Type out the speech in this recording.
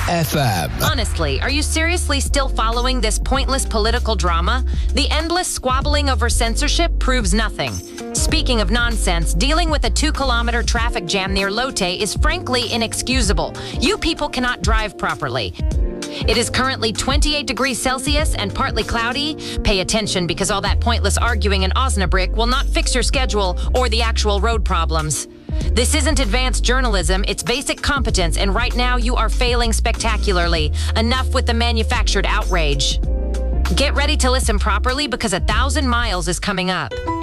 FM. Honestly, are you seriously still following this pointless political drama? The endless squabbling over censorship proves nothing. Speaking of nonsense, dealing with a 2-kilometer traffic jam near Lotte is frankly inexcusable. You people cannot drive properly. It is currently 28 degrees Celsius and partly cloudy. Pay attention because all that pointless arguing in Osnabrück will not fix your schedule or the actual road problems. This isn't advanced journalism, it's basic competence, and right now you are failing spectacularly. Enough with the manufactured outrage. Get ready to listen properly because 1,000 miles is coming up.